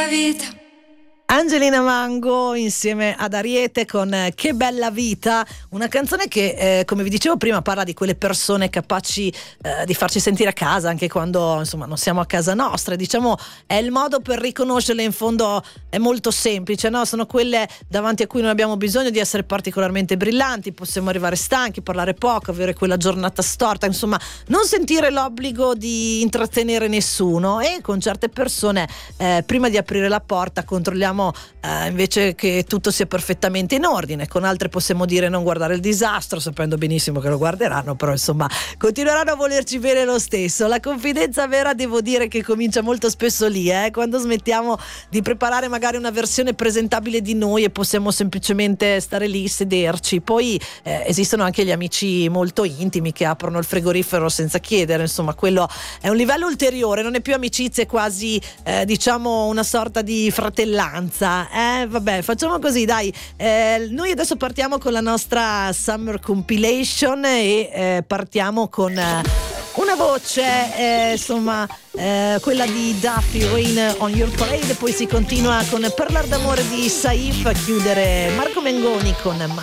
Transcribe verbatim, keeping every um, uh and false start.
bella vita. Angelina Mango insieme ad Ariete con Che bella vita, una canzone che eh, come vi dicevo prima parla di quelle persone capaci eh, di farci sentire a casa anche quando insomma non siamo a casa nostra. Diciamo è il modo per riconoscerle, in fondo è molto semplice, no? Sono quelle davanti a cui non abbiamo bisogno di essere particolarmente brillanti, possiamo arrivare stanchi, parlare poco, avere quella giornata storta, insomma non sentire l'obbligo di intrattenere nessuno, e con certe persone eh, prima di aprire la porta controlliamo Uh, invece che tutto sia perfettamente in ordine. Con altre possiamo dire non guardare il disastro, sapendo benissimo che lo guarderanno, però insomma continueranno a volerci bene lo stesso. La confidenza vera devo dire che comincia molto spesso lì, eh? Quando smettiamo di preparare magari una versione presentabile di noi e possiamo semplicemente stare lì, sederci. Poi eh, esistono anche gli amici molto intimi che aprono il frigorifero senza chiedere, insomma quello è un livello ulteriore, non è più amicizia, è quasi eh, diciamo una sorta di fratellanza. Eh, vabbè, facciamo così, dai. Eh, noi adesso partiamo con la nostra Summer Compilation e eh, partiamo con eh, una voce, eh, insomma, eh, quella di Duffy, Rain on Your Parade. Poi si continua con Parlare d'amore di Saif, a chiudere Marco Mengoni con